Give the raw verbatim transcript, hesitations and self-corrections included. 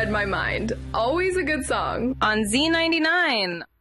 Read My Mind. Always a good song. On Z ninety-nine.